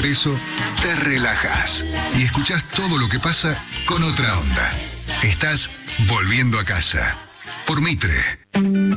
eso, te relajas y escuchás todo lo que pasa con otra onda. Estás volviendo a casa por Mitre.